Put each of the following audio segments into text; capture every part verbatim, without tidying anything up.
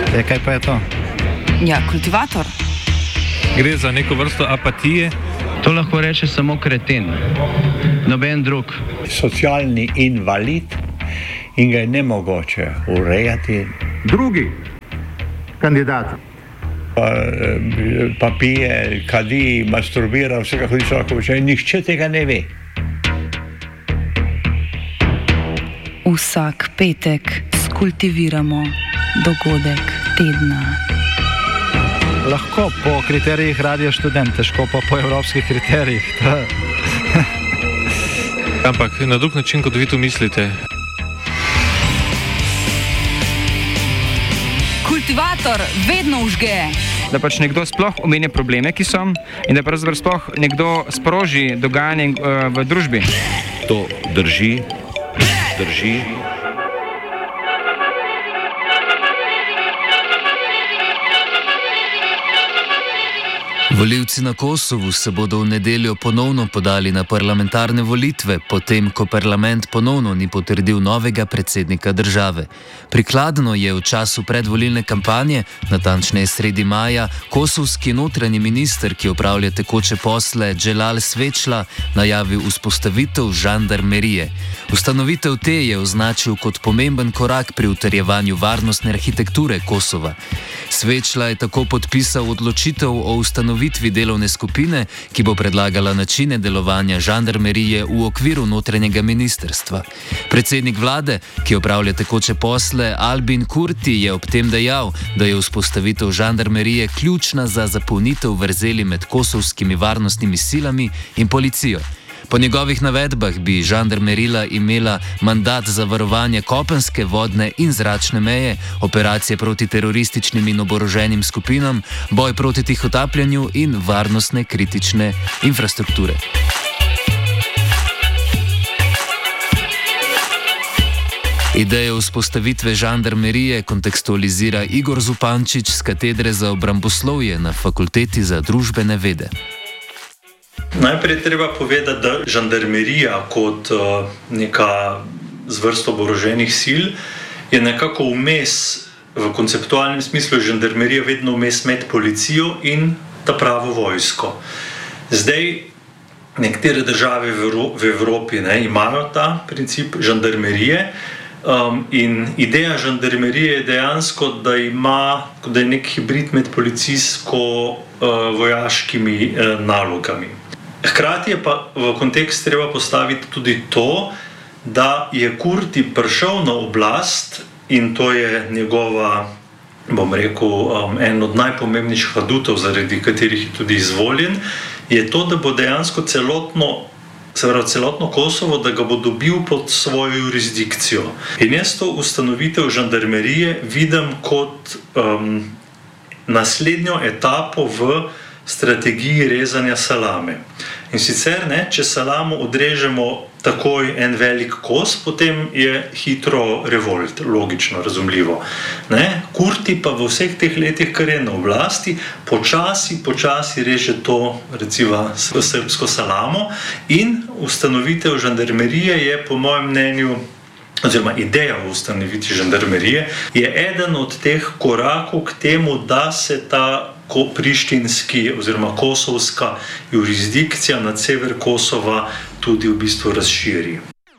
E, kaj pa je to? Ja, kultivator. Gre za neko vrsto apatije. To lahko reče samo kreten, noben drug. Socialni invalid in ga je nemogoče urejati. Drugi kandidat. Pa, pa pije, kadi, masturbira, vse kako hoče lahko počne. Nihče tega ne ve. Vsak petek skultiviramo dogodek tedna. Lahko po kriterijih Radio Študent, težko pa po evropskih kriterijih. Ampak na drug način, kot vi to mislite. Kultivator vedno užge. Da pač nekdo sploh omenja probleme, ki so, in da pravzaprav sploh nekdo sproži dogajanje uh, v družbi. To drži, drži. Volivci na Kosovu se bodo v nedeljo ponovno podali na parlamentarne volitve, potem ko parlament ponovno ni potrdil novega predsednika države. Prikladno je v času predvolilne kampanje, natančneje sredi maja, kosovski notranji minister, ki opravlja tekoče posle, Dželal Svečla, najavil vzpostavitev žandarmerije. Ustanovitev te je označil kot pomemben korak pri utrjevanju varnostne arhitekture Kosova. Svečla je tako podpisal odločitev o ustanovitvi delovne skupine, ki bo predlagala načine delovanja žandarmerije v okviru notranjega ministrstva. Predsednik vlade, ki opravlja tekoče posle, Albin Kurti, je ob tem dejal, da je vzpostavitev žandarmerije ključna za zapolnitev vrzeli med kosovskimi varnostnimi silami in policijo. Po njegovih navedbah bi žandarmerija imela mandat za varovanje kopenske, vodne in zračne meje, operacije proti terorističnim in oboroženim skupinam, boj proti tihotapljanju in varnostne kritične infrastrukture. Idejo vzpostavitve žandarmerije kontekstualizira Igor Zupančič z katedre za obramboslovje na Fakulteti za družbene vede. Najprej treba povedati, da žandarmerija kot uh, neka zvrst oboroženih sil je nekako vmes, v konceptualnem smislu žandarmerija vedno vmes med policijo in ta pravo vojsko. Zdaj, nekatere države v, Evro- v Evropi ne, imajo ta princip žandarmerije um, in ideja žandarmerije je dejansko, da ima, da je nek hibrid med policijsko-vojaškimi uh, uh, nalogami. Hkrati je pa v kontekst treba postaviti tudi to, da je Kurti prišel na oblast in to je njegova, bom rekel, um, en od najpomembnejših adutov, zaradi katerih je tudi izvoljen, je to, da bo dejansko celotno, se pravi celotno Kosovo, da ga bo dobil pod svojo jurisdikcijo. In jaz to ustanovitev žandarmerije vidim kot um, naslednjo etapo v strategiji rezanja salame. In sicer, ne, če salamo odrežemo takoj en velik kos, potem je hitro revolt, logično, razumljivo. Ne? Kurti pa v vseh teh letih, kar je na oblasti, počasi, počasi reže to, recimo, srbsko salamo in ustanovitev žandarmerije je, po mojem mnenju, oziroma ideja o ustanovitvi žandarmerije, je eden od teh korakov k temu, da se ta prištinski oziroma kosovska jurisdikcija nad sever Kosova tudi v bistvu razširi.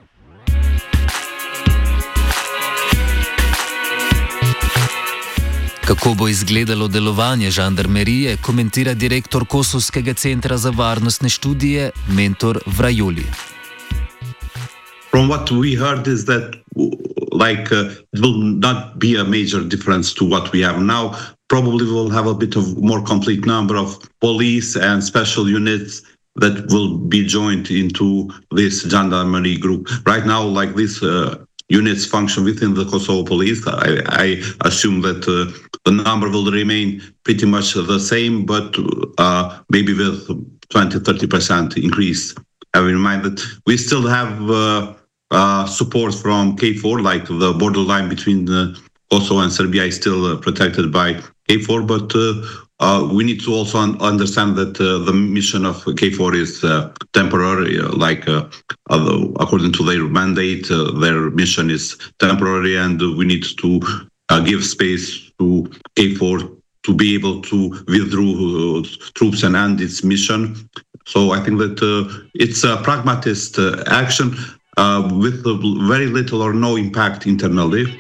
Kako bo izgledalo delovanje žandarmerije, komentira direktor Kosovskega centra za varnostne študije, mentor Vrajoli. From what we heard is that like uh, it will not be a major difference to what we have now. Probably we'll have a bit of more complete number of police and special units that will be joined into this gendarmerie group. Right now, like these uh, units function within the Kosovo police, I, I assume that uh, the number will remain pretty much the same, but uh, maybe with twenty to thirty percent increase. Have in mind that we still have uh, uh, support from K four, like the borderline between uh, Kosovo and Serbia is still uh, protected by K four, but uh, uh, we need to also un- understand that uh, the mission of K four is uh, temporary, uh, like uh, uh, according to their mandate, uh, their mission is temporary, and we need to uh, give space to K four to be able to withdraw uh, troops and end its mission. So I think that uh, it's a pragmatist uh, action uh, with uh, very little or no impact internally.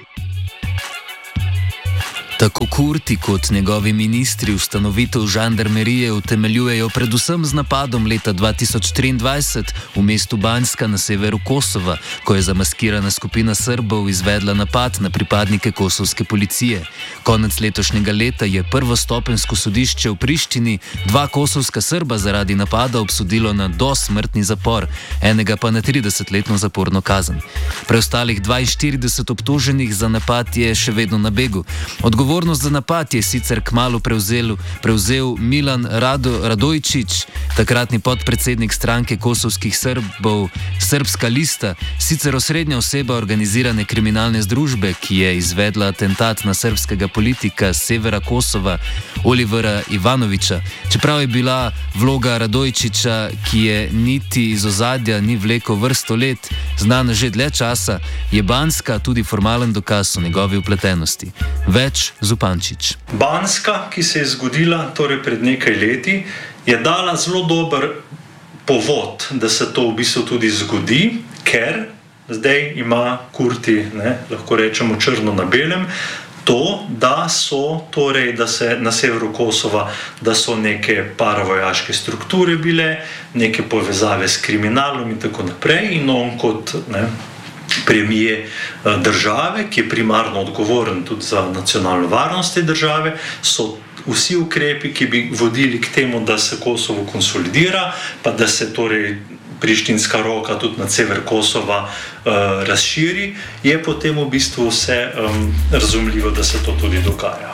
Tako Kurti kot njegovi ministri ustanovitev žandarmerije utemeljujejo predvsem z napadom leta dva tisoč triindvajset v mestu Banjska na severu Kosova, ko je zamaskirana skupina Srbov izvedla napad na pripadnike kosovske policije. Konec letošnjega leta je prvostopenjsko sodišče v Prištini dva kosovska Srba zaradi napada obsodilo na dosmrtni zapor, enega pa na tridesetletno zaporno kazen. Preostalih dvainštirideset obtoženih za napad je še vedno na begu. Odgovornost za napad je sicer kmalu prevzel, prevzel Milan Rado, Radojčić, takratni podpredsednik stranke kosovskih Srbov Srpska lista, sicer osrednja oseba organizirane kriminalne združbe, ki je izvedla atentat na srbskega politika severa Kosova Olivera Ivanovića. Čeprav je bila vloga Radojčića, ki je niti iz ozadja ni vlekel vrsto let, znana že dlje časa, je Banjska tudi formalen dokaz o njegovi vpletenosti. Več Zupančič. Banjska, ki se je zgodila torej pred nekaj leti, je dala zelo dober povod, da se to v bistvu tudi zgodi, ker zdaj ima Kurti, ne, lahko rečemo črno na belem, to, da so torej, da se na severu Kosova, da so neke paravojaške strukture bile, neke povezave s kriminalom in tako naprej, in on kot ne, premijer države, ki je primarno odgovoren tudi za nacionalno varnost te države, so vsi ukrepi, ki bi vodili k temu, da se Kosovo konsolidira, pa da se torej prištinska roka tudi na sever Kosova uh, razširi, je potem v bistvu vse um, razumljivo, da se to tudi dogaja.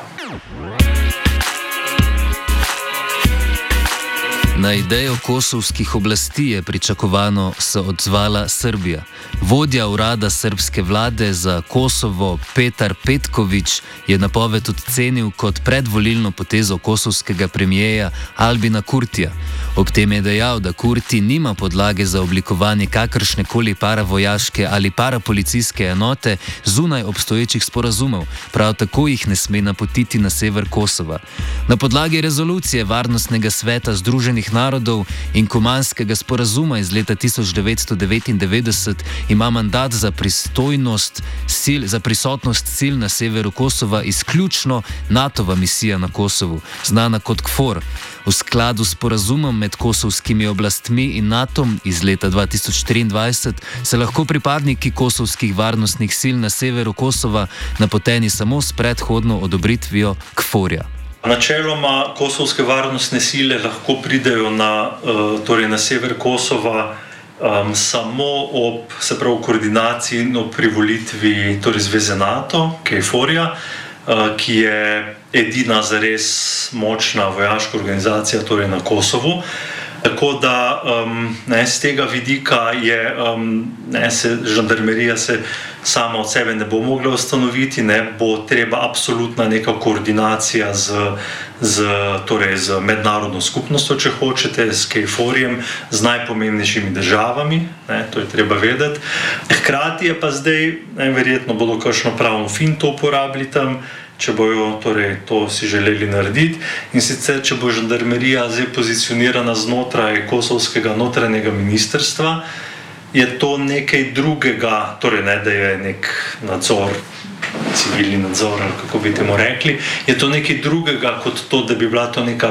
Na idejo kosovskih oblasti je pričakovano se odzvala Srbija. Vodja urada srbske vlade za Kosovo Petar Petković je napoved ocenil kot predvolilno potezo kosovskega premijeja Albina Kurtija. Ob tem je dejal, da Kurti nima podlage za oblikovanje kakršnekoli paravojaške ali parapolicijske enote zunaj obstoječih sporazumov, prav tako jih ne sme napotiti na sever Kosova. Na podlagi rezolucije Varnostnega sveta Združenih narodov in Kumanskega sporazuma iz leta tisoč devetsto devetindevetdeset ima mandat za pristojnost sil, za prisotnost sil na severu Kosova izključno natova misija na Kosovu, znana kot KFOR. V skladu s sporazumom med kosovskimi oblastmi in NATOm iz leta dva tisoč triindvajset se lahko pripadniki kosovskih varnostnih sil na severu Kosova napoteni samo s predhodno odobritvijo KFOR-ja. Načeloma kosovske varnostne sile lahko pridejo na, torej na sever Kosova um, samo ob, se pravi, koordinaciji in ob privolitvi torej zveze NATO, K F O R-ja, uh, ki je edina zares močna vojaška organizacija torej na Kosovu. Tako da um, ne, z tega vidika je um, ne, se, žandarmerija se sama od sebe ne bo mogla ustanoviti, ne, bo treba absolutna neka koordinacija z, z, torej z mednarodno skupnostjo, če hočete, s K F O R-jem, z najpomembnejšimi državami, ne, to je treba vedeti. Hkrati je pa zdaj, ne, verjetno bodo kakšno pravno finto uporabili tam, če bojo torej, to si želeli narediti. In sicer, če bo žandarmerija zdaj pozicionirana znotraj kosovskega notranjega ministrstva, je to nekaj drugega, torej ne, da je nek nadzor, civilni nadzor, ali kako bi temu rekli, je to nekaj drugega kot to, da bi bila to neka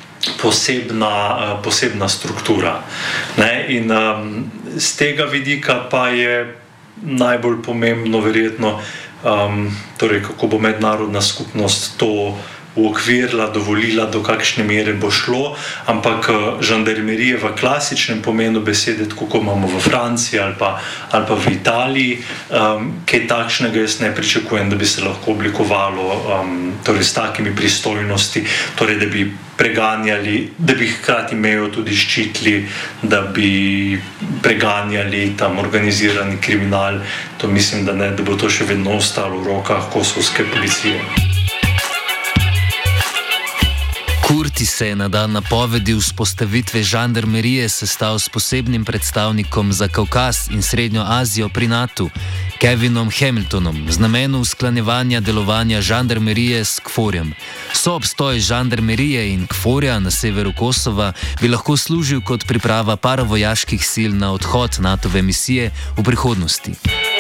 posebna, posebna struktura. Ne? In um, z tega vidika pa je najbolj pomembno verjetno, Um, torej, kako bo mednarodna skupnost to uokvirila, dovolila, do kakšne mere bo šlo, ampak žandarmerije v klasičnem pomenu besede, tako kot imamo v Franciji ali pa, ali pa v Italiji, um, kaj takšnega jaz ne pričakujem, da bi se lahko oblikovalo um, torej s takimi pristojnosti, torej da bi preganjali, da bi hkrati mejo tudi ščitili, da bi preganjali tam organizirani kriminal. To mislim, da ne, da bo to še vedno ostalo v rokah kosovske policije. Kurti se je na dan napovedi vzpostavitve žandarmerije sestal s posebnim predstavnikom za Kavkaz in Srednjo Azijo pri NATU. Kevinom Hamiltonom z namenom usklanjevanja delovanja žandarmerije s KFOR-jem. Soobstoj žandarmerije in KFOR-ja na severu Kosova bi lahko služil kot priprava paravojaških sil na odhod NATO-ve misije v prihodnosti.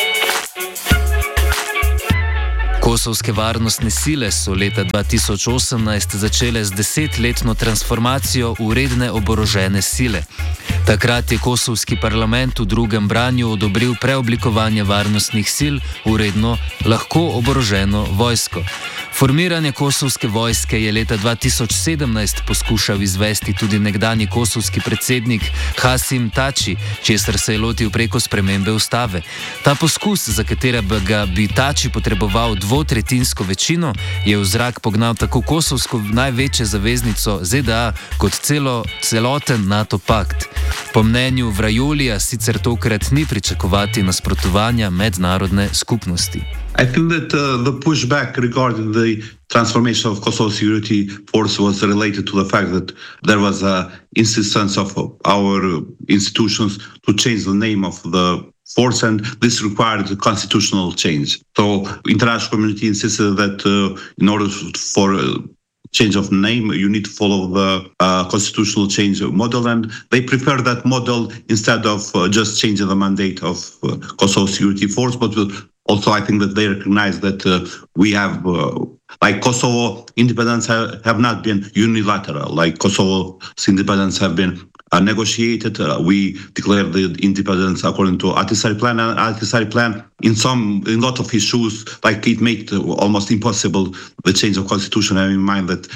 Kosovske varnostne sile so leta dva tisoč osemnajst začele z desetletno transformacijo v redne oborožene sile. Takrat je kosovski parlament v drugem branju odobril preoblikovanje varnostnih sil v redno, lahko oboroženo vojsko. Formiranje kosovske vojske je leta dva tisoč sedemnajst poskušal izvesti tudi nekdanji kosovski predsednik Hasim Tači, česar se je lotil preko spremembe ustave. Ta poskus, za katerega bi Tači potreboval dvotretjinsko večino, je v zrak pognal tako kosovsko največjo zaveznico Z D A kot celo, celoten NATO pakt. Po mnenju Vrajolija sicer tokrat ni pričakovati nasprotovanja mednarodne skupnosti. I think that uh, the pushback regarding the transformation of Kosovo security force was related to the fact that there was an insistence of our institutions to change the name of the force, and this required a constitutional change. So international community insisted that uh, in order for uh, change of name, you need to follow the uh, constitutional change model, and they prefer that model instead of uh, just changing the mandate of uh, Kosovo security force. But also, I think that they recognize that uh, we have, uh, like Kosovo independence have, have not been unilateral. Like Kosovo's independence have been uh, negotiated. Uh, we declared the independence according to Ahtisaari plan, and Ahtisaari plan in some, in a lot of issues, like it made uh, almost impossible the change of constitution. Having in mind that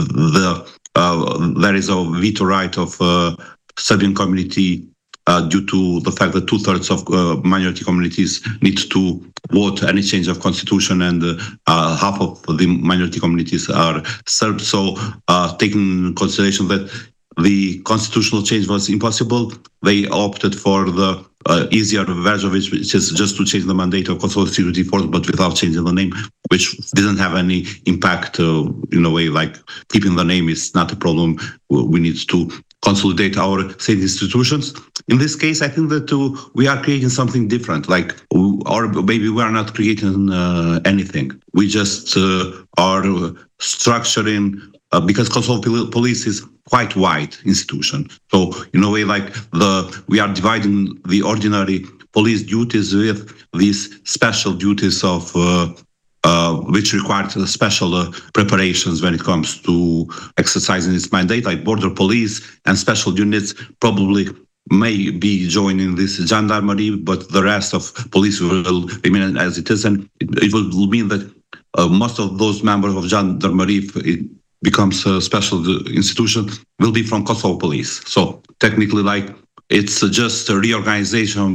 the uh, there is a veto right of uh, Serbian community. Uh, due to the fact that two-thirds of uh, minority communities need to vote any change of constitution, and uh, uh, half of the minority communities are Serbs. So, uh, taking into consideration that the constitutional change was impossible, they opted for the uh, easier version, which, which is just to change the mandate of Kosovo security force, but without changing the name, which didn't have any impact uh, in a way. Like keeping the name is not a problem. We need to consolidate our state institutions. In this case, I think that uh, we are creating something different. Like, or maybe we are not creating uh, anything. We just uh, are structuring, uh, because Kosovo police is quite wide institution. So in a way, like the we are dividing the ordinary police duties with these special duties of uh, Uh, which required uh, special uh, preparations when it comes to exercising its mandate, like border police and special units probably may be joining this gendarmerie, but the rest of police will remain as it is, and it, it will mean that uh, most of those members of gendarmerie, if it becomes a special institution, will be from Kosovo police. So technically, like, it's just a reorganization.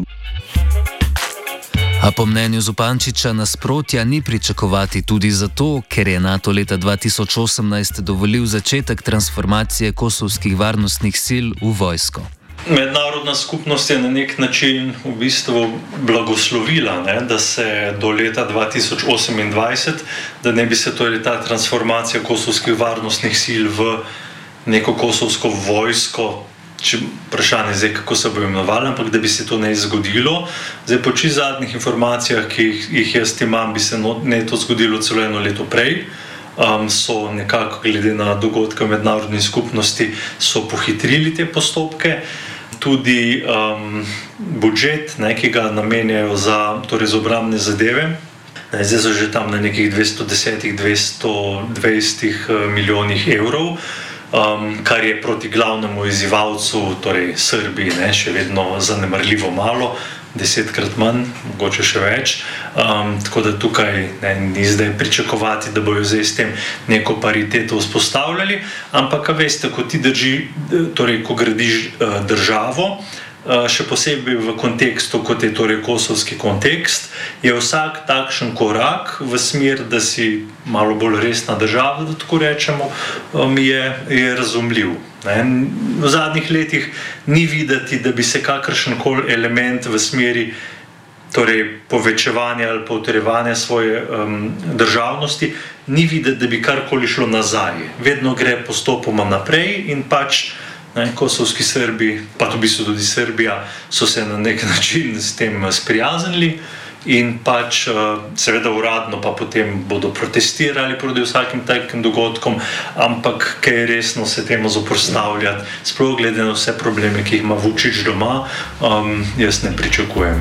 A po mnenju Zupančiča nasprotja ni pričakovati tudi zato, ker je NATO leta dva tisoč osemnajst dovolil začetek transformacije kosovskih varnostnih sil v vojsko. Mednarodna skupnost je na nek način v bistvu blagoslovila, ne, da se do leta dva tisoč osemindvajset, da ne bi se torej ta transformacija kosovskih varnostnih sil v neko kosovsko vojsko, če vprašanje zdaj, kako se bo imenovalo, ampak da bi se to ne zgodilo. Zdaj, po čisto zadnjih informacijah, ki jih jaz imam, bi se ne to zgodilo celo eno leto prej. Um, so nekako glede na dogodke v mednarodni skupnosti so pohitrili te postopke. Tudi um, budžet, ne, ki ga namenjajo za, torej za obrambne zadeve, ne, zdaj so že tam na nekih dvesto deset do dvesto dvajset milijonih evrov. Um, kar je proti glavnemu izzivalcu, torej Srbiji, ne, še vedno zanemarljivo malo, desetkrat manj, mogoče še več. Um, tako da tukaj ne, ni zdaj pričakovati, da bojo zdaj s tem neko pariteto vzpostavljali, ampak, veste, ko ti drži, torej, ko gradiš uh, državo, uh, še posebej v kontekstu, kot je torej kosovski kontekst, je vsak takšen korak v smer, da si malo bolj resna država, da tako rečemo, um, je, je razumljiv. Ne? V zadnjih letih ni videti, da bi se kakršenkoli element v smeri torej povečevanja ali potrjevanja svoje um, državnosti, ni videti, da bi karkoli šlo nazaj. Vedno gre postopoma naprej in pač ne, kosovski Srbi, pa v bistvu tudi Srbija, so se na nek način s tem sprijaznili in pač seveda uradno pa potem bodo protestirali proti vsakim takim dogodkom, ampak kaj resno se temu zoperstavljati, sploh glede na vse probleme, ki jih ima Vučić doma, um, jaz ne pričakujem.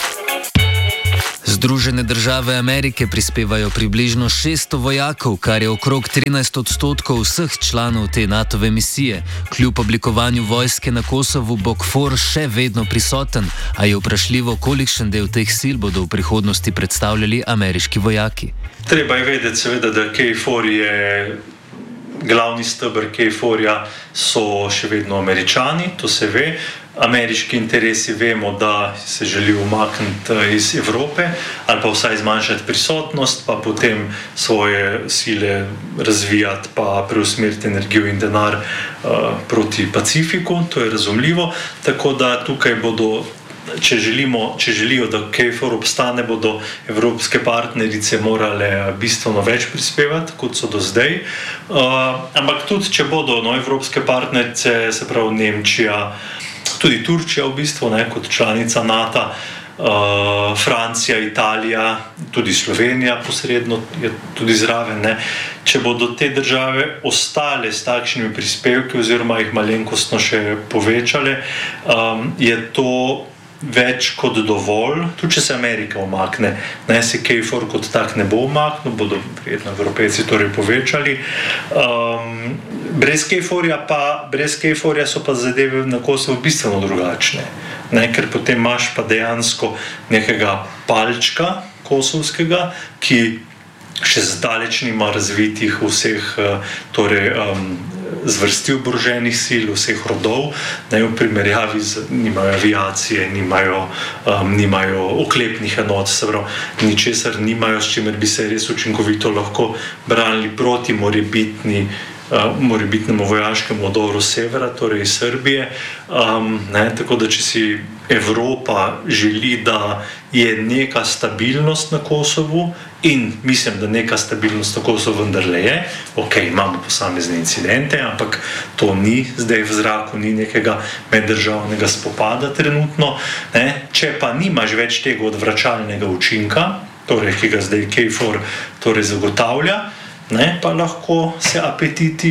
Združene države Amerike prispevajo približno šeststo vojakov, kar je okrog trinajst odstotkov vseh članov te NATOve misije. Kljub oblikovanju vojske na Kosovu bo KFOR še vedno prisoten, a je vprašljivo, kolikšen del teh sil bodo v prihodnosti predstavljali ameriški vojaki. Treba je vedeti seveda, da KFOR je glavni steber KFOR-ja so še vedno Američani, to se ve. Ameriški interesi vemo, da se želijo umakniti iz Evrope ali pa vsaj zmanjšati prisotnost, pa potem svoje sile razvijati, pa preusmeriti energijo in denar uh, proti Pacifiku, to je razumljivo. Tako da tukaj bodo, če želimo, če želijo, da KFOR obstane, bodo evropske partnerice morale bistveno več prispevati, kot so do zdaj. Uh, ampak tudi, če bodo no, evropske partnerice, se pravi Nemčija, tudi Turčija v bistvu, ne, kot članica NATO, uh, Francija, Italija, tudi Slovenija posredno je tudi zraven. Ne. Če bodo te države ostale s takšnimi prispevki oziroma jih malenkostno še povečale, um, je to več kot dovolj, tudi če se Amerika umakne. Ne, se KFOR kot tak ne bo umaknil, bodo verjetno Evropejci torej povečali. Um, brez KFOR-ja pa, brez KFOR-ja so pa zadeve na Kosovo bistveno drugačne. Ne, ker potem imaš pa dejansko nekega palčka kosovskega, ki še zdaleč nima razvitih vseh torej, um, zvrsti oboroženih sil, vseh rodov, ne, v primerjavi z, nimajo aviacije, nimajo, um, nimajo oklepnih enot, se pravi, ničesar nimajo, s čimer bi se res učinkovito lahko branili proti morebitni Uh, morebitnemu vojaškemu odoru severa, torej iz Srbije. Um, ne, tako da, če si Evropa želi, da je neka stabilnost na Kosovu, in mislim, da neka stabilnost na Kosovu vendarle je, ok, imamo posamezne incidente, ampak to ni zdaj v zraku, ni nekega meddržavnega spopada trenutno. Ne. Če pa nimaš več tega odvračalnega učinka, torej, ki ga zdaj KFOR torej zagotavlja, ne, pa lahko se apetiti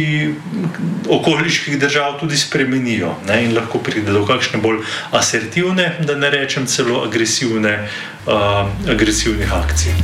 okoliških držav tudi spremenijo, ne, in lahko pride do kakšne bolj asertivne, da ne rečem celo agresivne, uh, agresivnih akcij.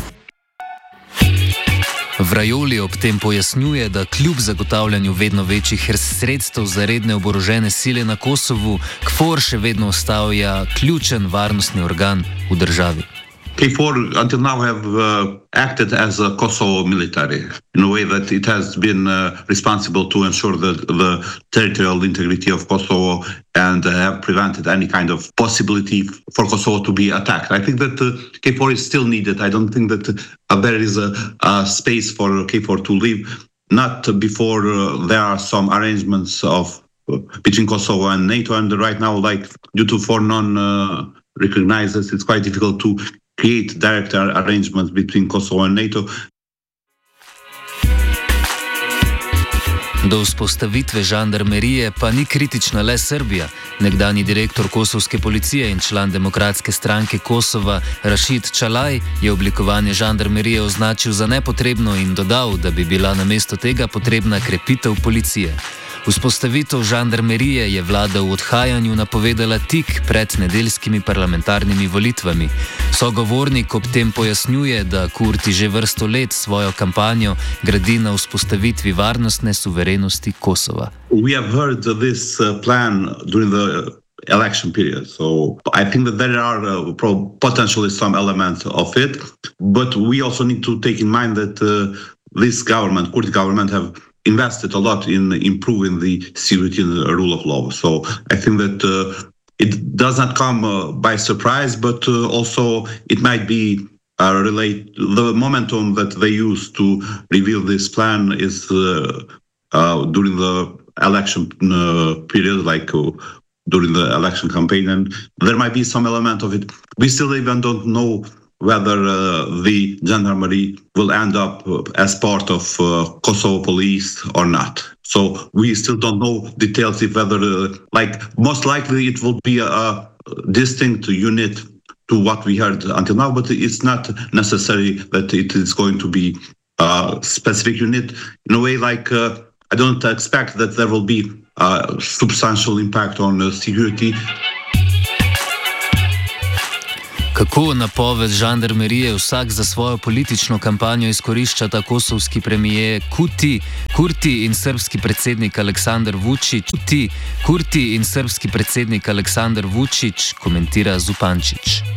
Vrajoli ob tem pojasnjuje, da kljub zagotavljanju vedno večjih sredstev za redne oborožene sile na Kosovu, KFOR še vedno ostaja ključen varnostni organ v državi. KFOR until now have uh, acted as a Kosovo military in a way that it has been uh, responsible to ensure the, the territorial integrity of Kosovo and uh, have prevented any kind of possibility for Kosovo to be attacked. I think that uh, KFOR is still needed. I don't think that uh, there is a, a space for KFOR to leave, not before uh, there are some arrangements of uh, between Kosovo and NATO, and right now, like due to four non-recognizers, uh, it's quite difficult to create direct arrangements between Kosovo and NATO. Do vzpostavitve žandarmerije pa ni kritična le Srbija. Nekdanji direktor kosovske policije in član Demokratske stranke Kosova Rašid Čalaj je oblikovanje žandarmerije označil za nepotrebno in dodal, da bi bila namesto tega potrebna krepitev policije. Vzpostavitev žandarmerije je vlada v odhajanju napovedala tik pred nedeljskimi parlamentarnimi volitvami. Sogovornik ob tem pojasnjuje, da Kurti že vrsto let svojo kampanjo gradi na vzpostavitvi varnostne suverenosti Kosova. We have heard this uh, plan during the election period, so I think that there are uh, potentially some elements of it, but we also need to take in mind that uh, this government, Kurdi government, have invested a lot in improving the security and the rule of law. So I think that uh, it does not come uh, by surprise, but uh, also it might be uh, relate the momentum that they use to reveal this plan is uh, uh, during the election uh, period, like uh, during the election campaign, and there might be some element of it. We still even don't know whether uh, the gendarmerie will end up uh, as part of uh, Kosovo police or not. So we still don't know details if whether, uh, like, most likely it will be a, a distinct unit to what we heard until now, but it's not necessary that it is going to be uh, specific unit. In a way, like uh, I don't expect that there will be a substantial impact on uh, security. Kako napoved žandarmerije vsak za svojo politično kampanjo izkoriščata kosovski premijer Kuti, Kurti in srbski predsednik Aleksandar Vučić, Kuti, Kurti in srbski predsednik Aleksandar Vučić, komentira Zupančič.